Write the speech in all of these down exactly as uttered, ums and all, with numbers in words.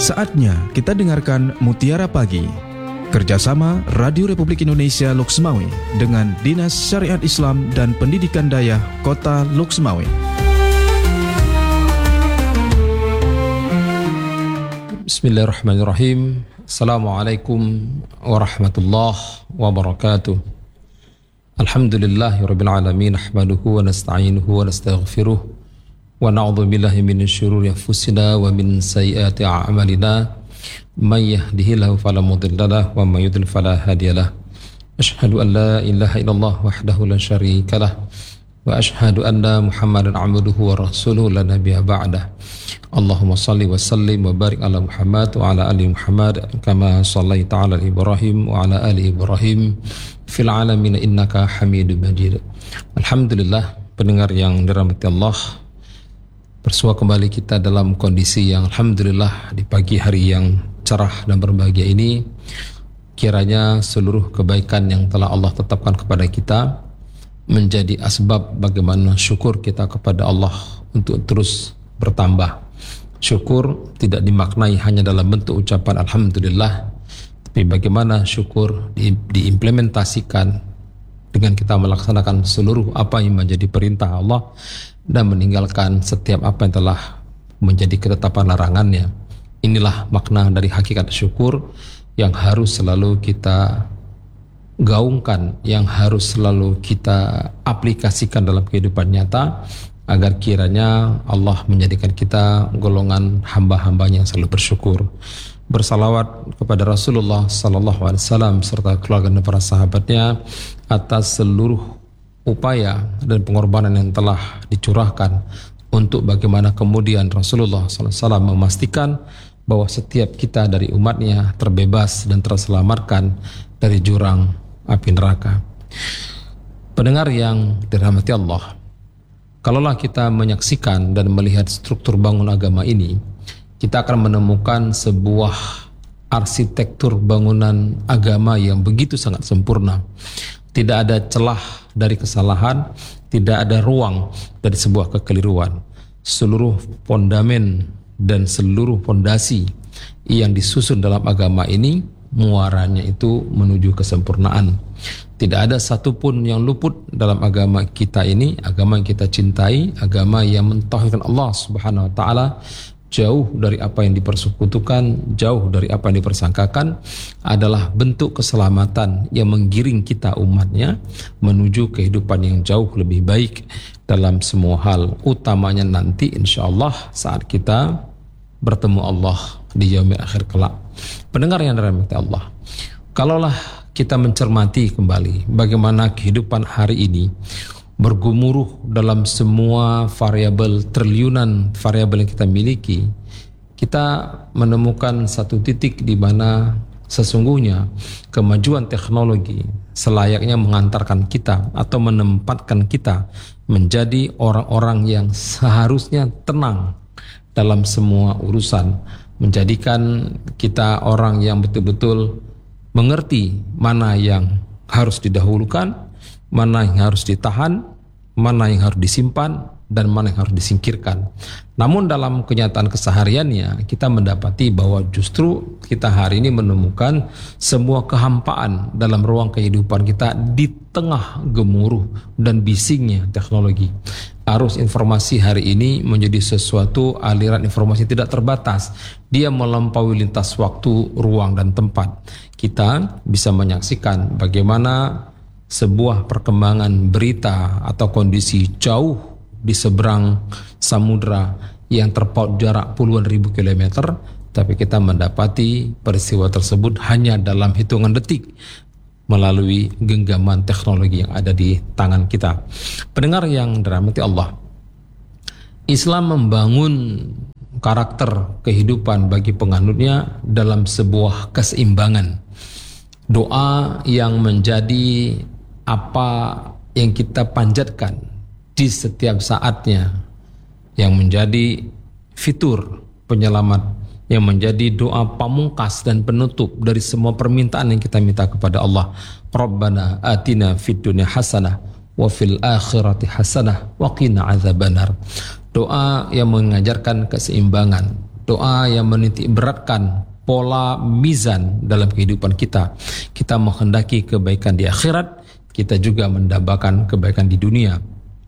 Saatnya kita dengarkan Mutiara Pagi, kerjasama Radio Republik Indonesia Loksmawe dengan Dinas Syariat Islam dan Pendidikan Dayah Kota Loksmawe. Bismillahirrahmanirrahim. Assalamualaikum warahmatullahi wabarakatuh. Alhamdulillahirabbil alamin, nahmaduhu wa nasta'inuhu wa nastaghfiruh wa na'udzu billahi minasy syururi anfusina wa min sayyiati a'malina. May yahdihillahu fala mudilla lahu wa may yudlil fala hadiyalah. Asyhadu an la ilaha illallah wahdahu la syarika lah wa asyhadu anna Muhammadan 'abduhu wa rasuluhu la nabiyya ba'dah. Allahumma salli wa sallim wa barik ala Muhammad wa ala ali Muhammad kama sallaita ala Ibrahim wa ala ali Ibrahim fil alamin innaka Hamidum Majid. Alhamdulillah, pendengar yang dirahmati Allah, bersua kembali kita dalam kondisi yang alhamdulillah di pagi hari yang cerah dan berbahagia ini. Kiranya seluruh kebaikan yang telah Allah tetapkan kepada kita menjadi asbab bagaimana syukur kita kepada Allah untuk terus bertambah. Syukur tidak dimaknai hanya dalam bentuk ucapan alhamdulillah, tapi bagaimana syukur di, diimplementasikan dengan kita melaksanakan seluruh apa yang menjadi perintah Allah dan meninggalkan setiap apa yang telah menjadi ketetapan larangannya. Inilah makna dari hakikat syukur yang harus selalu kita gaungkan, yang harus selalu kita aplikasikan dalam kehidupan nyata, agar kiranya Allah menjadikan kita golongan hamba-hambanya yang selalu bersyukur. Bersalawat kepada Rasulullah sallallahu alaihi wasallam serta keluarga dan para sahabatnya atas seluruh upaya dan pengorbanan yang telah dicurahkan untuk bagaimana kemudian Rasulullah sallallahu alaihi wasallam memastikan bahwa setiap kita dari umatnya terbebas dan terselamatkan dari jurang api neraka. Pendengar yang dirahmati Allah, kalaulah kita menyaksikan dan melihat struktur bangun agama ini, kita akan menemukan sebuah arsitektur bangunan agama yang begitu sangat sempurna. Tidak ada celah dari kesalahan, tidak ada ruang dari sebuah kekeliruan. Seluruh fondamen dan seluruh fondasi yang disusun dalam agama ini, muaranya itu menuju kesempurnaan. Tidak ada satupun yang luput dalam agama kita ini, agama yang kita cintai, agama yang mentauhidkan Allah Subhanahu wa taala, jauh dari apa yang dipersekutukan, jauh dari apa yang dipersangkakan, adalah bentuk keselamatan yang menggiring kita umatnya menuju kehidupan yang jauh lebih baik dalam semua hal, utamanya nanti insyaallah saat kita bertemu Allah di yaumil akhir kelak. Pendengar yang dirahmati Allah, kalaulah kita mencermati kembali bagaimana kehidupan hari ini bergumuruh dalam semua variabel, triliunan variabel yang kita miliki, kita menemukan satu titik di mana sesungguhnya kemajuan teknologi selayaknya mengantarkan kita atau menempatkan kita menjadi orang-orang yang seharusnya tenang dalam semua urusan, menjadikan kita orang yang betul-betul mengerti mana yang harus didahulukan, mana yang harus ditahan, mana yang harus disimpan, dan mana yang harus disingkirkan. Namun dalam kenyataan kesehariannya kita mendapati bahwa justru kita hari ini menemukan semua kehampaan dalam ruang kehidupan kita di tengah gemuruh dan bisingnya teknologi. Arus informasi hari ini menjadi sesuatu aliran informasi tidak terbatas. Dia melampaui lintas waktu, ruang, dan tempat. Kita bisa menyaksikan bagaimana sebuah perkembangan berita atau kondisi jauh di seberang samudra yang terpaut jarak puluhan ribu kilometer, tapi kita mendapati peristiwa tersebut hanya dalam hitungan detik melalui genggaman teknologi yang ada di tangan kita. Pendengar yang dirahmati Allah, Islam membangun karakter kehidupan bagi penganutnya dalam sebuah keseimbangan. Doa yang menjadi apa yang kita panjatkan di setiap saatnya, yang menjadi fitur penyelamat, yang menjadi doa pamungkas dan penutup dari semua permintaan yang kita minta kepada Allah. Rabbana atina fid dunya hasanah wa fil akhirati hasanah wa qina adzabannar. Doa yang mengajarkan keseimbangan doa yang menitik beratkan pola mizan dalam kehidupan kita. Kita menghendaki kebaikan di akhirat, kita juga mendambakan kebaikan di dunia.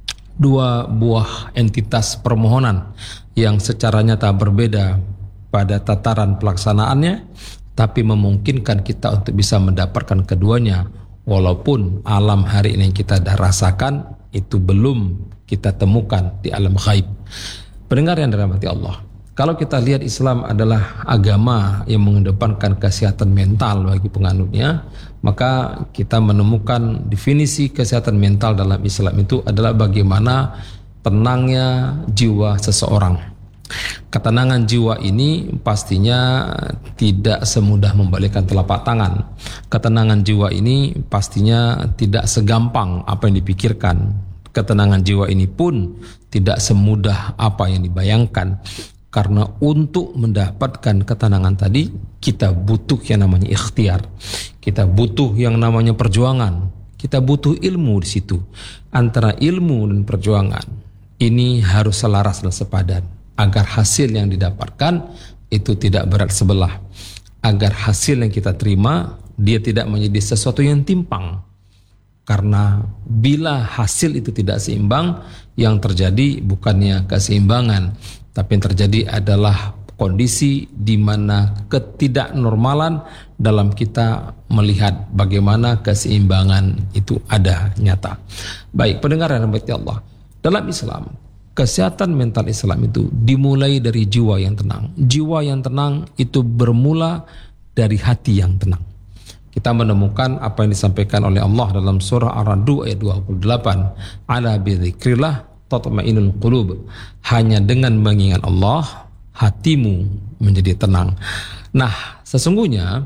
Dua buah entitas permohonan yang secara nyata berbeda pada tataran pelaksanaannya, tapi memungkinkan kita untuk bisa mendapatkan keduanya, walaupun alam hari ini yang kita dah rasakan itu belum kita temukan di alam ghaib. Pendengar yang dirahmati Allah, kalau kita lihat Islam adalah agama yang mengedepankan kesehatan mental bagi penganutnya, maka kita menemukan definisi kesehatan mental dalam Islam itu adalah bagaimana tenangnya jiwa seseorang. Ketenangan jiwa ini pastinya tidak semudah membalikkan telapak tangan. Ketenangan jiwa ini pastinya tidak segampang apa yang dipikirkan. Ketenangan jiwa ini pun tidak semudah apa yang dibayangkan. Karena untuk mendapatkan ketenangan tadi, kita butuh yang namanya ikhtiar. Kita butuh yang namanya perjuangan. Kita butuh ilmu di situ. Antara ilmu dan perjuangan ini harus selaras dan sepadan, agar hasil yang didapatkan itu tidak berat sebelah. Agar hasil yang kita terima, dia tidak menjadi sesuatu yang timpang. Karena bila hasil itu tidak seimbang, yang terjadi bukannya keseimbangan, tapi yang terjadi adalah kondisi di mana ketidaknormalan dalam kita melihat bagaimana keseimbangan itu ada nyata. Baik, pendengar yang dirahmati Allah, dalam Islam, kesehatan mental Islam itu dimulai dari jiwa yang tenang. Jiwa yang tenang itu bermula dari hati yang tenang. Kita menemukan apa yang disampaikan oleh Allah dalam surah Ar-Ra'd ayat dua puluh delapan. Ala bidzikrillah tatma'innul qulub. Hanya dengan mengingat Allah, hatimu menjadi tenang. Nah, sesungguhnya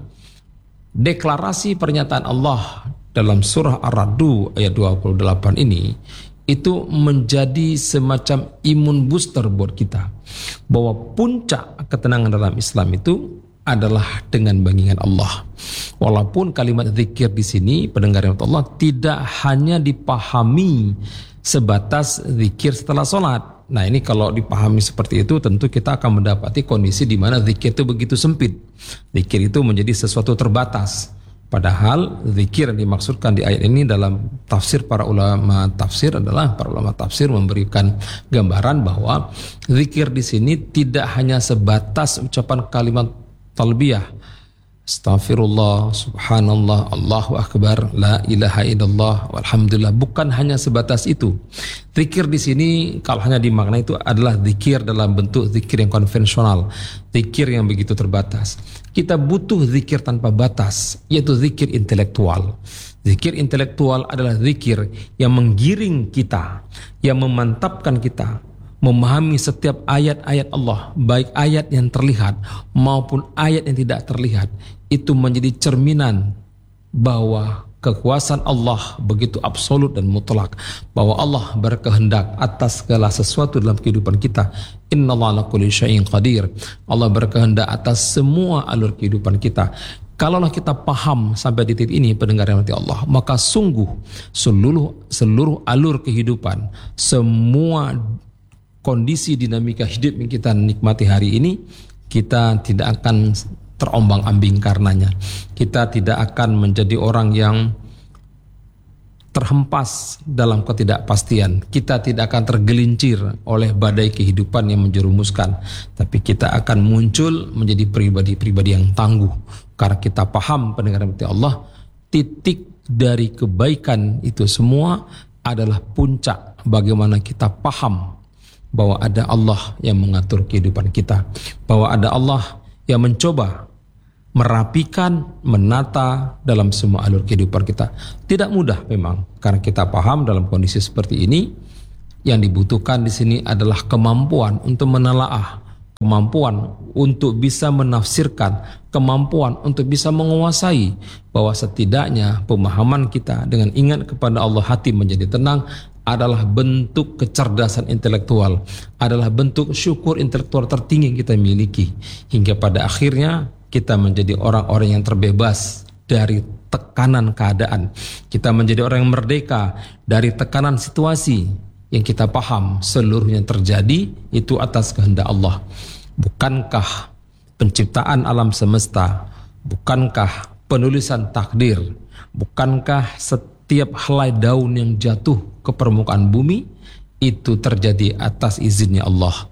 deklarasi pernyataan Allah dalam surah Ar-Ra'd ayat dua puluh delapan ini itu menjadi semacam imun booster buat kita, bahwa puncak ketenangan dalam Islam itu adalah dengan mengingat Allah. Walaupun kalimat zikir di sini, pendengar yang Allah, tidak hanya dipahami sebatas zikir setelah sholat. Nah, ini kalau dipahami seperti itu, tentu kita akan mendapati kondisi di mana zikir itu begitu sempit. Zikir itu menjadi sesuatu terbatas. Padahal zikir yang dimaksudkan di ayat ini dalam tafsir para ulama tafsir adalah para ulama tafsir memberikan gambaran bahwa zikir di sini tidak hanya sebatas ucapan kalimat talbiyah, Astaghfirullah, Subhanallah, Allahu Akbar, La ilaha illallah, walhamdulillah. Bukan hanya sebatas itu. Zikir di sini kalau hanya dimaknai itu adalah zikir dalam bentuk zikir yang konvensional, zikir yang begitu terbatas. Kita butuh zikir tanpa batas, yaitu zikir intelektual. Zikir intelektual adalah zikir yang menggiring kita, yang memantapkan kita memahami setiap ayat-ayat Allah, baik ayat yang terlihat maupun ayat yang tidak terlihat. Itu menjadi cerminan bahwa kekuasaan Allah begitu absolut dan mutlak, bahwa Allah berkehendak atas segala sesuatu dalam kehidupan kita. Innallaha ala kulli syai'in qadir. Allah berkehendak atas semua alur kehidupan kita. Kalaulah kita paham sampai di titik ini, pendengar yang dirahmati Allah, maka sungguh seluruh seluruh alur kehidupan, semua kondisi dinamika hidup yang kita nikmati hari ini, kita tidak akan terombang-ambing karenanya. Kita tidak akan menjadi orang yang terhempas dalam ketidakpastian. Kita tidak akan tergelincir oleh badai kehidupan yang menjerumuskan. Tapi kita akan muncul menjadi pribadi-pribadi yang tangguh. Karena kita paham, pendengar yang dirahmati Allah, titik dari kebaikan itu semua adalah puncak bagaimana kita paham bahwa ada Allah yang mengatur kehidupan kita, bahwa ada Allah yang mencoba merapikan, menata dalam semua alur kehidupan kita. Tidak mudah memang, karena kita paham dalam kondisi seperti ini, yang dibutuhkan di sini adalah kemampuan untuk menelaah, kemampuan untuk bisa menafsirkan, kemampuan untuk bisa menguasai, bahwa setidaknya pemahaman kita dengan ingat kepada Allah, hati menjadi tenang, adalah bentuk kecerdasan intelektual, adalah bentuk syukur intelektual tertinggi yang kita miliki, hingga pada akhirnya kita menjadi orang-orang yang terbebas dari tekanan keadaan. Kita menjadi orang yang merdeka dari tekanan situasi yang kita paham seluruhnya terjadi itu atas kehendak Allah. Bukankah penciptaan alam semesta, bukankah penulisan takdir, bukankah setiap helai daun yang jatuh ke permukaan bumi itu terjadi atas izinnya Allah?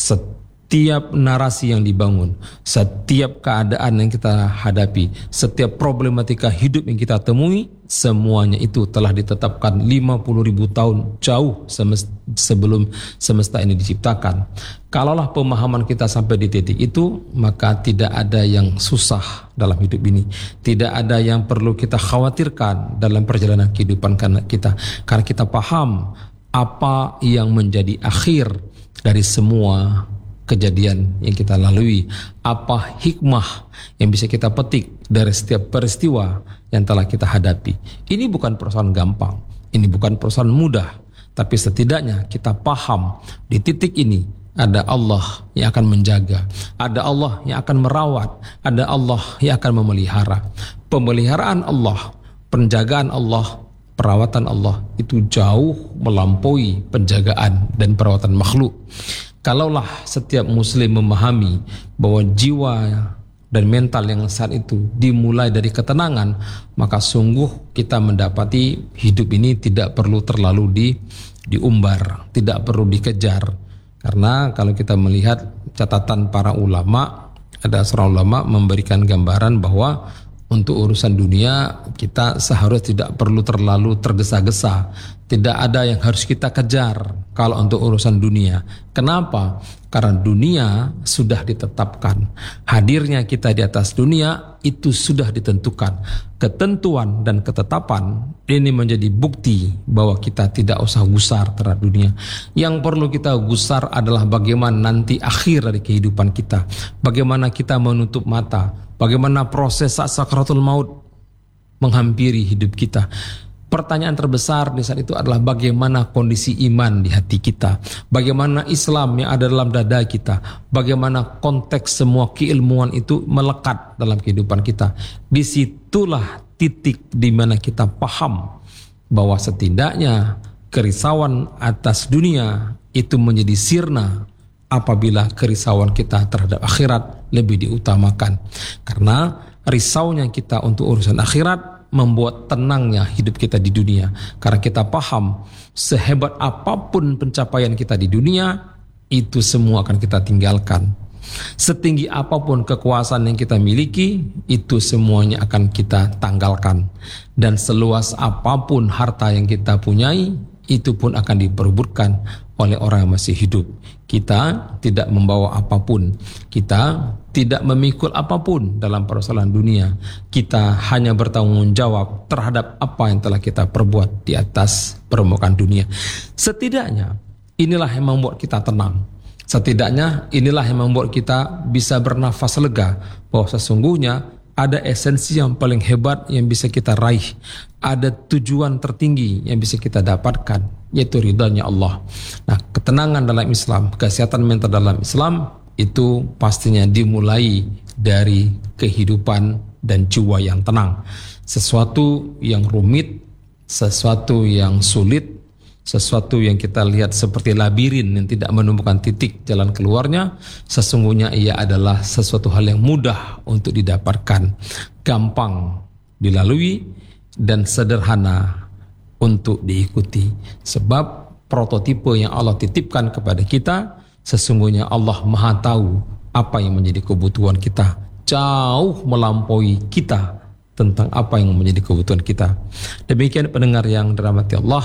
Setiap narasi yang dibangun, setiap keadaan yang kita hadapi, setiap problematika hidup yang kita temui, semuanya itu telah ditetapkan lima puluh ribu tahun jauh sebelum semesta ini diciptakan. Kalaulah pemahaman kita sampai di titik itu, maka tidak ada yang susah dalam hidup ini. Tidak ada yang perlu kita khawatirkan dalam perjalanan kehidupan kita. Karena kita paham apa yang menjadi akhir dari semua kejadian yang kita lalui, apa hikmah yang bisa kita petik dari setiap peristiwa yang telah kita hadapi. Ini bukan persoalan gampang, ini bukan persoalan mudah, tapi setidaknya kita paham di titik ini ada Allah yang akan menjaga, ada Allah yang akan merawat, ada Allah yang akan memelihara. Pemeliharaan Allah, penjagaan Allah, perawatan Allah itu jauh melampaui penjagaan dan perawatan makhluk. Kalaulah setiap muslim memahami bahwa jiwa dan mental yang saat itu dimulai dari ketenangan, maka sungguh kita mendapati hidup ini tidak perlu terlalu di, diumbar, tidak perlu dikejar. Karena kalau kita melihat catatan para ulama, ada seorang ulama memberikan gambaran bahwa untuk urusan dunia kita seharusnya tidak perlu terlalu tergesa-gesa. Tidak ada yang harus kita kejar kalau untuk urusan dunia. Kenapa? Karena dunia sudah ditetapkan. Hadirnya kita di atas dunia itu sudah ditentukan. Ketentuan dan ketetapan ini menjadi bukti bahwa kita tidak usah gusar terhadap dunia. Yang perlu kita gusar adalah bagaimana nanti akhir dari kehidupan kita. Bagaimana kita menutup mata. Bagaimana proses saat sakaratul maut menghampiri hidup kita. Pertanyaan terbesar di saat itu adalah bagaimana kondisi iman di hati kita, bagaimana Islam yang ada dalam dada kita, bagaimana konteks semua keilmuan itu melekat dalam kehidupan kita. Disitulah titik di mana kita paham bahwa setidaknya kerisauan atas dunia itu menjadi sirna apabila kerisauan kita terhadap akhirat lebih diutamakan. Karena risaunya kita untuk urusan akhirat membuat tenangnya hidup kita di dunia. Karena kita paham sehebat apapun pencapaian kita di dunia, itu semua akan kita tinggalkan. Setinggi apapun kekuasaan yang kita miliki, itu semuanya akan kita tanggalkan. Dan seluas apapun harta yang kita punyai, itu pun akan diperebutkan oleh orang yang masih hidup. Kita tidak membawa apapun, kita tidak memikul apapun dalam persoalan dunia. Kita hanya bertanggung jawab terhadap apa yang telah kita perbuat di atas permukaan dunia. Setidaknya inilah yang membuat kita tenang. Setidaknya inilah yang membuat kita bisa bernafas lega bahwa sesungguhnya ada esensi yang paling hebat yang bisa kita raih. Ada tujuan tertinggi yang bisa kita dapatkan, yaitu ridhanya Allah. Nah, ketenangan dalam Islam, kesehatan mental dalam Islam itu pastinya dimulai dari kehidupan dan jiwa yang tenang. Sesuatu yang rumit, sesuatu yang sulit, sesuatu yang kita lihat seperti labirin yang tidak menemukan titik jalan keluarnya, sesungguhnya ia adalah sesuatu hal yang mudah untuk didapatkan, gampang dilalui, dan sederhana untuk diikuti. Sebab prototipe yang Allah titipkan kepada kita, sesungguhnya Allah Maha tahu apa yang menjadi kebutuhan kita, jauh melampaui kita tentang apa yang menjadi kebutuhan kita. Demikian pendengar yang dirahmati Allah,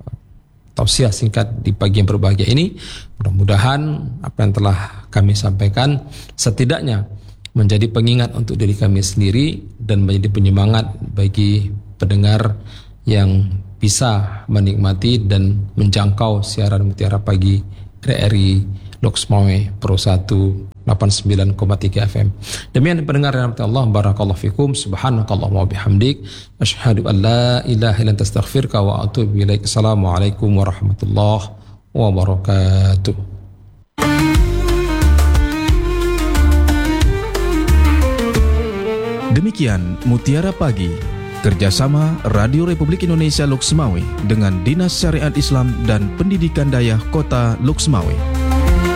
tausiah singkat di pagi yang berbahagia ini, mudah-mudahan apa yang telah kami sampaikan setidaknya menjadi pengingat untuk diri kami sendiri dan menjadi penyemangat bagi pendengar yang bisa menikmati dan menjangkau siaran Mutiara Pagi R R I Loksmawe Pro satu delapan puluh sembilan koma tiga F M. Demikian pendengar yang dirahmati Allah, barakallahu fikum, subhanakallahumma wa bihamdik, asyhadu an la ilaha illa anta astaghfiruka wa atubu ilaik. Assalamualaikum warahmatullahi wabarakatuh. Demikian Mutiara Pagi, kerjasama Radio Republik Indonesia Loksmawe dengan Dinas Syariat Islam dan Pendidikan Dayah Kota Loksmawe.